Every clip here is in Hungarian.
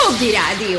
Hobby Rádió,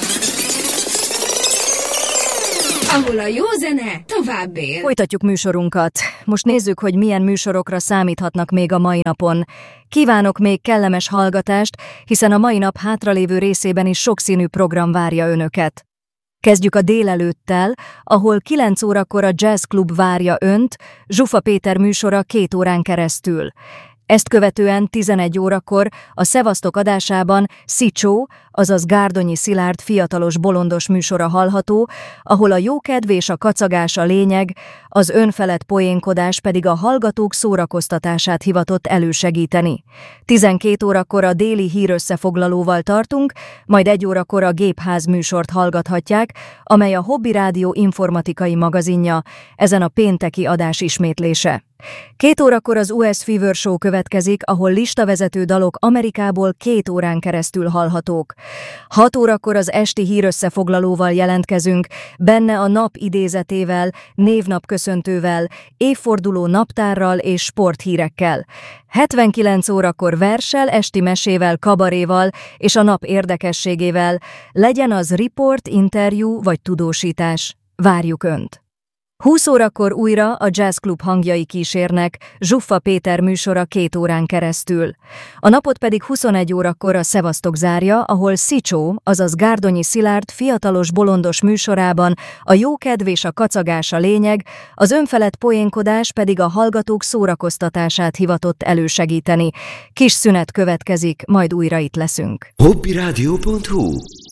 ahol a jó zene tovább él. Folytatjuk műsorunkat. Most nézzük, hogy milyen műsorokra számíthatnak még a mai napon. Kívánok még kellemes hallgatást, hiszen a mai nap hátralévő részében is sokszínű program várja önöket. Kezdjük a délelőttel, ahol 9 órakor a Jazz Club várja önt, Zsufa Péter műsora 2 órán keresztül. Ezt követően 11 órakor a Szevasztok adásában Szicsó, azaz Gárdonyi Szilárd fiatalos bolondos műsora hallható, ahol a jókedv és a kacagás a lényeg, az önfelett poénkodás pedig a hallgatók szórakoztatását hivatott elősegíteni. 12 órakor a déli hírösszefoglalóval tartunk, majd 1 órakor a Gépház műsort hallgathatják, amely a Hobby Rádió informatikai magazinja, ezen a pénteki adás ismétlése. 2 órakor az US Fever Show következik, ahol listavezető dalok Amerikából 2 órán keresztül hallhatók. 6 órakor az esti hírösszefoglalóval jelentkezünk, benne a nap idézetével, névnapköszöntővel, évforduló naptárral és sporthírekkel. 79 órakor verssel, esti mesével, kabaréval és a nap érdekességével, legyen az riport, interjú vagy tudósítás. Várjuk Önt! 20 órakor újra a Jazz Club hangjai kísérnek, Zsuffa Péter műsora 2 órán keresztül. A napot pedig 21 órakor a Szevasztok zárja, ahol Szicsó, azaz Gárdonyi Szilárd fiatalos bolondos műsorában a jókedv és a kacagás a lényeg, az önfelett poénkodás pedig a hallgatók szórakoztatását hivatott elősegíteni. Kis szünet következik, majd újra itt leszünk. hobbyradio.hu